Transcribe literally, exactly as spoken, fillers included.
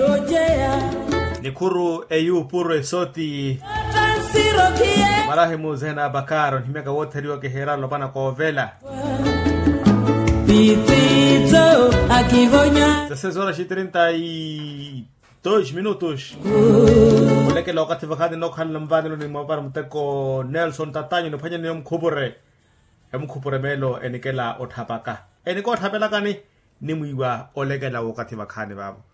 ni kuru eyu puro esoti Marahimu Zena Bakaro nimeka wote riwa kehera lopana kwa vela Pitito akivonya dezesseis horas e trinta e dois minutos Oleke la wakati vakadi nokhan lambani ni mabara mteko Nelson Tatanyo ni panya ni mkubure mkubure melo enikela othapaka eniko othapela kani ni muiwa oleke la wakati vakani babo